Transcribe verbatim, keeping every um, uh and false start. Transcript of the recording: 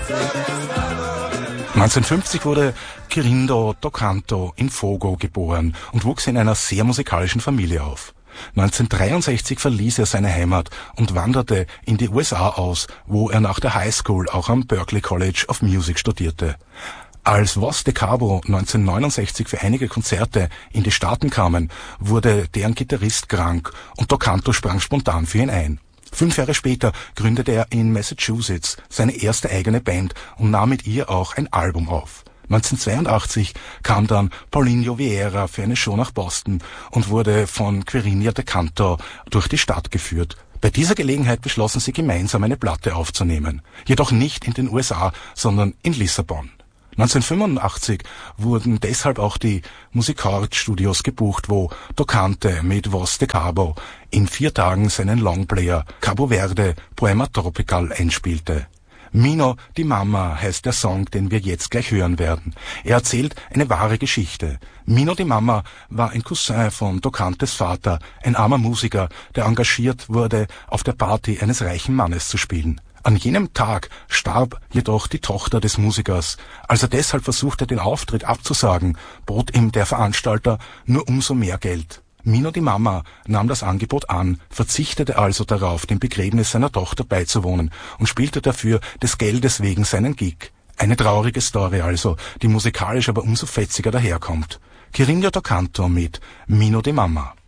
neunzehnhundertfünfzig wurde Quirindo do Canto in Fogo geboren und wuchs in einer sehr musikalischen Familie auf. neunzehnhundertdreiundsechzig verließ er seine Heimat und wanderte in die U S A aus, wo er nach der High School auch am Berklee College of Music studierte. Als Voz de Cabo neunzehnhundertneunundsechzig für einige Konzerte in die Staaten kamen, wurde deren Gitarrist krank und Do Canto sprang spontan für ihn ein. Fünf Jahre später gründete er in Massachusetts seine erste eigene Band und nahm mit ihr auch ein Album auf. neunzehnhundertzweiundachtzig kam dann Paulinho Vieira für eine Show nach Boston und wurde von Quirino do Canto durch die Stadt geführt. Bei dieser Gelegenheit beschlossen sie gemeinsam eine Platte aufzunehmen, jedoch nicht in den U S A, sondern in Lissabon. neunzehnhundertfünfundachtzig wurden deshalb auch die Musicart Studios gebucht, wo Do Canto mit Voz de Cabo in vier Tagen seinen Longplayer Cabo Verde Poema Tropical einspielte. Mino di Mama heißt der Song, den wir jetzt gleich hören werden. Er erzählt eine wahre Geschichte. Mino di Mama war ein Cousin von Do Cantos Vater, ein armer Musiker, der engagiert wurde, auf der Party eines reichen Mannes zu spielen. An jenem Tag starb jedoch die Tochter des Musikers. Als er deshalb versuchte, den Auftritt abzusagen, bot ihm der Veranstalter nur umso mehr Geld. Mino di Mama nahm das Angebot an, verzichtete also darauf, dem Begräbnis seiner Tochter beizuwohnen und spielte dafür des Geldes wegen seinen Gig. Eine traurige Story also, die musikalisch aber umso fetziger daherkommt. Quirino do Canto mit Mino di Mama.